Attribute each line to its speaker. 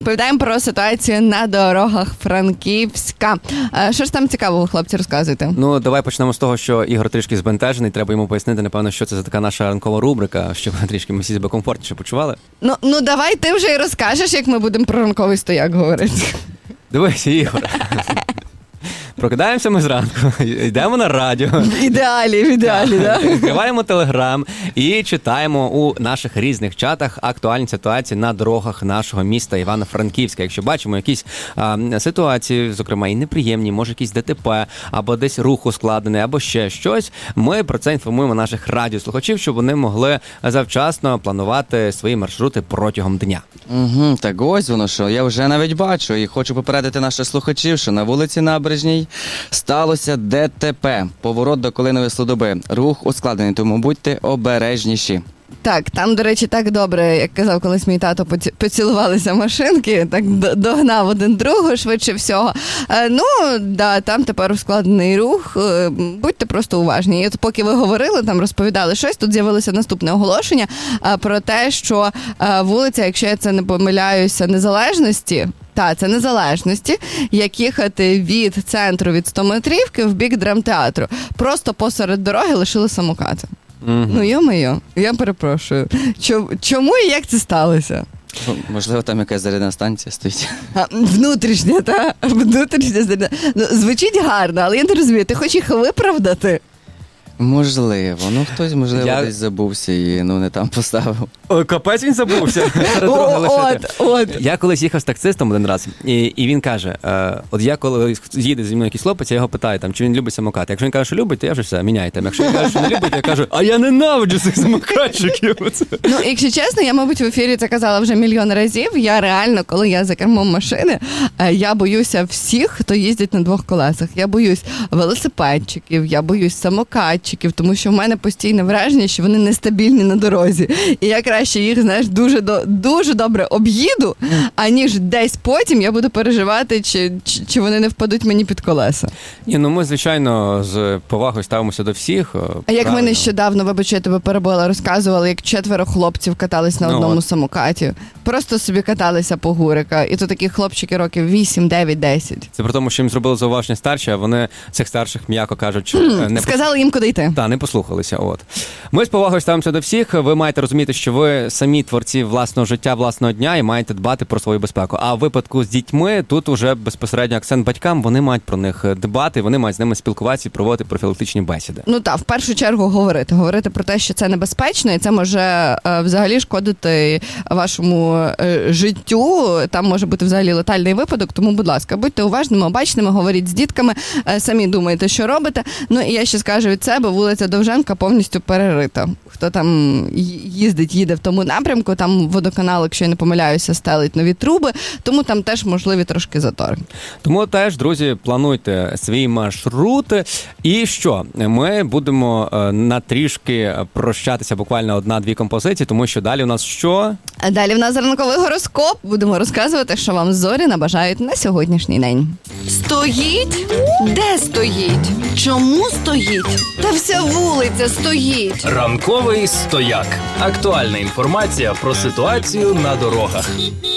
Speaker 1: Розповідаємо про ситуацію на дорогах Франківська. Що ж там цікавого, хлопці, розказуйте?
Speaker 2: Ну, давай почнемо з того, що Ігор трішки збентежений. Треба йому пояснити, напевно, що це за така наша ранкова рубрика, щоб трішки ми всі себе комфортніше почували.
Speaker 1: Ну давай ти вже і розкажеш, як ми будемо про ранковий стояк говорити.
Speaker 2: Дивись, Ігор. Прокидаємося ми зранку, йдемо на радіо.
Speaker 1: В ідеалі, так?
Speaker 2: Відкриваємо Телеграм і читаємо у наших різних чатах актуальні ситуації на дорогах нашого міста Івано-Франківська. Якщо бачимо якісь ситуації, зокрема і неприємні, може якісь ДТП, або десь рух ускладнений, або ще щось, ми про це інформуємо наших радіослухачів, щоб вони могли завчасно планувати свої маршрути протягом дня.
Speaker 3: Так ось воно що, я вже навіть бачу і хочу попередити наших слухачів, що на вулиці Набережній сталося ДТП. Поворот до Калинової Слободи. Рух ускладнений, тому будьте обережніші.
Speaker 1: Так, там, до речі, так добре, як казав колись мій тато, поцілувалися машинки, так догнав один другого швидше всього. Там тепер ускладнений рух, будьте просто уважні. І от поки ви говорили, там розповідали щось, тут з'явилося наступне оголошення про те, що вулиця, якщо я це не помиляюся, Незалежності, це Незалежності, як їхати від центру, від 100-метрівки в бік драмтеатру. Просто посеред дороги лишили самокати. Ну, йо-моє, я перепрошую. Чому і як це сталося?
Speaker 3: Можливо, там якась зарядна станція стоїть.
Speaker 1: Внутрішня, так? Внутрішня зарядна. Звучить гарно, але я не розумію, ти хочеш їх виправдати?
Speaker 3: Можливо. Хтось, десь забувся і не там поставив.
Speaker 2: Ой, капець він забувся. Я колись їхав з таксистом один раз, і він каже, от я коли їде зі мною якийсь хлопець, я його питаю, чи він любить самокати. Якщо він каже, що любить, то я вже все, міняйте. Якщо він каже, що не любить, я кажу, а я ненавиджу цих самокатчиків.
Speaker 1: Якщо чесно, я, мабуть, в ефірі це казала вже мільйон разів. Я реально, коли я за кермом машини, я боюся всіх, хто їздить на двох колесах. Я боюсь велосипедчиків, я боюсь самокатчиків, тому що в мене постійне враження, що вони нестабільні на дорозі. І я краще їх, дуже добре об'їду, аніж десь потім я буду переживати, чи вони не впадуть мені під колеса.
Speaker 2: Ми, звичайно, з повагою ставимося до всіх.
Speaker 1: А як ми нещодавно, вибач, я тебе перебила, розказували, як 4 хлопців катались на одному самокаті. Просто собі каталися по Гурика. І то такі хлопчики років 8, 9, 10.
Speaker 2: Це про тому, що їм зробили зауваження старші, а вони цих старших, м'яко кажуть,
Speaker 1: сказали їм, куди йти.
Speaker 2: Не послухалися. Ми з повагою ставимося до всіх. Ви маєте розуміти, що ви самі творці власного життя, власного дня і маєте дбати про свою безпеку. А в випадку з дітьми, тут уже безпосередньо акцент батькам, вони мають про них дбати, вони мають з ними спілкуватися і проводити профілактичні бесіди. В першу чергу говорити про те, що це небезпечно, і це може взагалі шкодити вашому життю. Там може бути взагалі летальний випадок, тому, будь ласка, будьте уважними, обачними, говоріть з дітками, самі думайте, що робите. І я ще скажу від себе, вулиця Довженка повністю перерита. Хто там їде в тому напрямку, там водоканал, якщо я не помиляюся, стелить нові труби, тому там теж можливі трошки затори. Тому теж, друзі, плануйте свої маршрути. І що? Ми будемо на трішки прощатися, буквально 1-2 композиції, тому що далі у нас що?
Speaker 1: Далі в нас ранковий гороскоп. Будемо розказувати, що вам зорі набажають на сьогоднішній день. Стоїть? Де стоїть? Чому стоїть? Та вся вулиця стоїть.
Speaker 4: Ранковий стояк. Актуальна інформація про ситуацію на дорогах.